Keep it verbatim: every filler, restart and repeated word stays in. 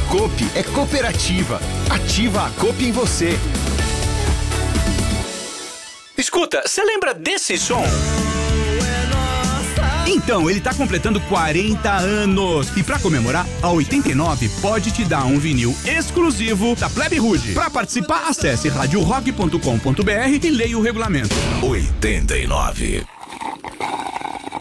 Coop é cooperativa. Ativa a Coop em você. Escuta, você lembra desse som? Então, ele tá completando quarenta anos. E pra comemorar, a oitenta e nove pode te dar um vinil exclusivo da Plebe Rude. Pra participar, acesse radio rock ponto com ponto br e leia o regulamento. oitenta e nove.